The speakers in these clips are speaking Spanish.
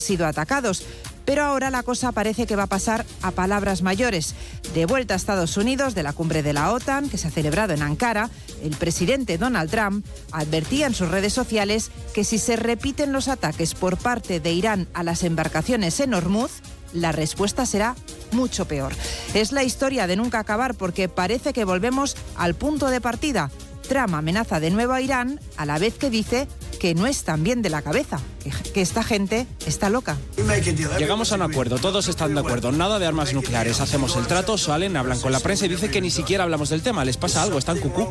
sido atacados. Pero ahora la cosa parece que va a pasar a palabras mayores. De vuelta a Estados Unidos de la cumbre de la OTAN, que se ha celebrado en Ankara, el presidente Donald Trump advertía en sus redes sociales que si se repiten los ataques por parte de Irán a las embarcaciones en Hormuz, la respuesta será mucho peor. Es la historia de nunca acabar porque parece que volvemos al punto de partida. Trump amenaza de nuevo a Irán a la vez que dice que no están bien de la cabeza, que esta gente está loca. Llegamos a un acuerdo, todos están de acuerdo, nada de armas nucleares, hacemos el trato, salen, hablan con la prensa y dicen que ni siquiera hablamos del tema, les pasa algo, están cucú.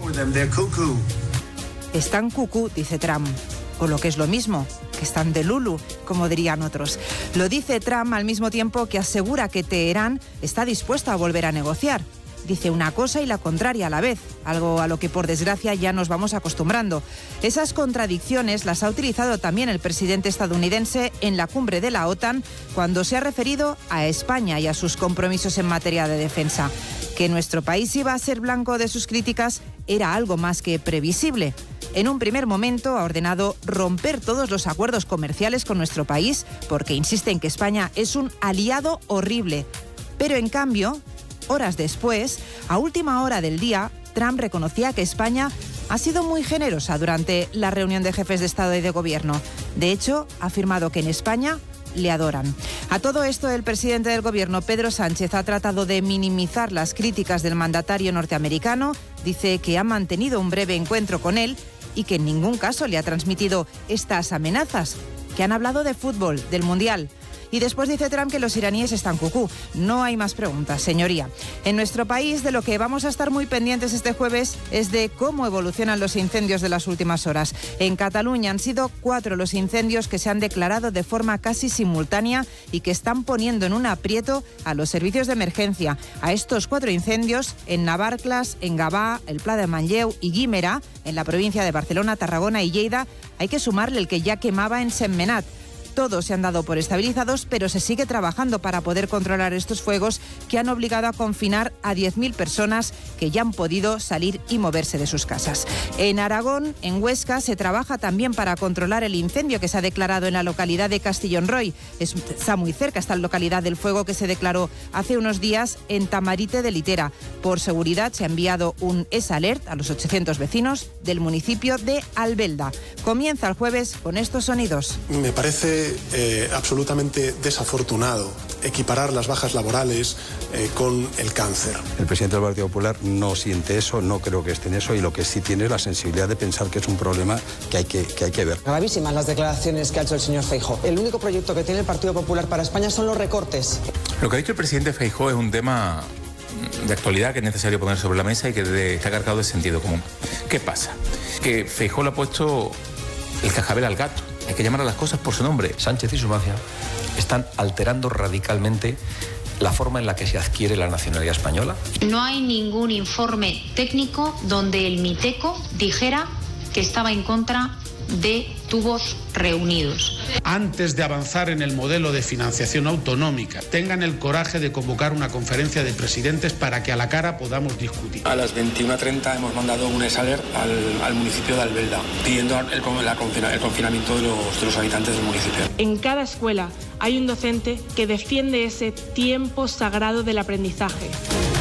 Están cucú, dice Trump, o lo que es lo mismo, que están de lulu, como dirían otros. Lo dice Trump al mismo tiempo que asegura que Teherán está dispuesta a volver a negociar. Dice una cosa y la contraria a la vez, algo a lo que por desgracia ya nos vamos acostumbrando. Esas contradicciones las ha utilizado también el presidente estadounidense en la cumbre de la OTAN cuando se ha referido a España y a sus compromisos en materia de defensa. Que nuestro país iba a ser blanco de sus críticas era algo más que previsible. En un primer momento ha ordenado romper todos los acuerdos comerciales con nuestro país porque insiste en que España es un aliado horrible. Pero en cambio, horas después, a última hora del día, Trump reconocía que España ha sido muy generosa durante la reunión de jefes de Estado y de Gobierno. De hecho, ha afirmado que en España le adoran. A todo esto, el presidente del Gobierno, Pedro Sánchez, ha tratado de minimizar las críticas del mandatario norteamericano. Dice que ha mantenido un breve encuentro con él y que en ningún caso le ha transmitido estas amenazas, que han hablado de fútbol, del Mundial. Y después dice Trump que los iraníes están cucú. No hay más preguntas, señoría. En nuestro país, de lo que vamos a estar muy pendientes este jueves es de cómo evolucionan los incendios de las últimas horas. En Cataluña han sido 4 los incendios que se han declarado de forma casi simultánea y que están poniendo en un aprieto a los servicios de emergencia. A estos 4 incendios, en Navarcles, en Gavà, el Pla de Manlleu y Guímera, en la provincia de Barcelona, Tarragona y Lleida, hay que sumarle el que ya quemaba en Sentmenat. Todos se han dado por estabilizados, pero se sigue trabajando para poder controlar estos fuegos que han obligado a confinar a 10.000 personas que ya han podido salir y moverse de sus casas. En Aragón, en Huesca, se trabaja también para controlar el incendio que se ha declarado en la localidad de Castillonroy. Está muy cerca esta localidad del fuego que se declaró hace unos días en Tamarite de Litera. Por seguridad se ha enviado un S-Alert a los 800 vecinos del municipio de Albelda. Comienza el jueves con estos sonidos. Me parece absolutamente desafortunado equiparar las bajas laborales con el cáncer. El presidente del Partido Popular no siente eso, no creo que esté en eso, y lo que sí tiene es la sensibilidad de pensar que es un problema que hay que ver. Gravísimas las declaraciones que ha hecho el señor Feijóo. El único proyecto que tiene el Partido Popular para España son los recortes. Lo que ha dicho el presidente Feijóo es un tema de actualidad que es necesario poner sobre la mesa y que está cargado de sentido común. ¿Qué pasa? Que Feijóo le ha puesto el cascabel al gato. Hay que llamar a las cosas por su nombre. Sánchez y su mafia están alterando radicalmente la forma en la que se adquiere la nacionalidad española. No hay ningún informe técnico donde el Miteco dijera que estaba en contra de tubos reunidos. Antes de avanzar en el modelo de financiación autonómica, tengan el coraje de convocar una conferencia de presidentes para que a la cara podamos discutir. A las 21:30 hemos mandado un S-Alert al municipio de Albelda, pidiendo el confinamiento de los habitantes del municipio. En cada escuela hay un docente que defiende ese tiempo sagrado del aprendizaje.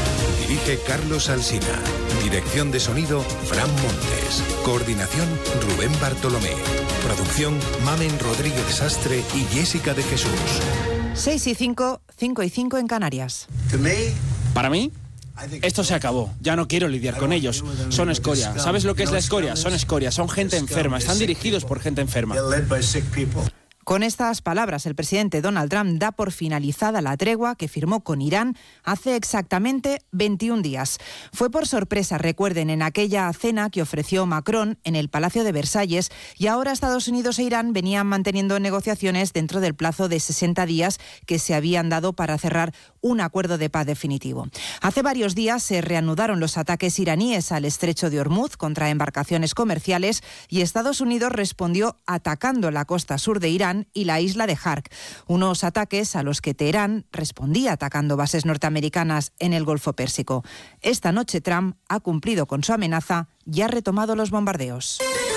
Dirige Carlos Alsina. Dirección de sonido, Fran Montes. Coordinación, Rubén Bartolomé. Producción, Mamen Rodríguez Sastre y Jessica de Jesús. 6:05, 5:05 en Canarias. Para mí, esto se acabó. Ya no quiero lidiar con ellos. Son escoria. ¿Sabes lo que es la escoria? Son escoria. Son gente enferma. Están dirigidos por gente enferma. Con estas palabras, el presidente Donald Trump da por finalizada la tregua que firmó con Irán hace exactamente 21 días. Fue por sorpresa, recuerden, en aquella cena que ofreció Macron en el Palacio de Versalles, y ahora Estados Unidos e Irán venían manteniendo negociaciones dentro del plazo de 60 días que se habían dado para cerrar un acuerdo de paz definitivo. Hace varios días se reanudaron los ataques iraníes al estrecho de Hormuz contra embarcaciones comerciales y Estados Unidos respondió atacando la costa sur de Irán y la isla de Hark, unos ataques a los que Teherán respondía atacando bases norteamericanas en el Golfo Pérsico. Esta noche Trump ha cumplido con su amenaza y ha retomado los bombardeos.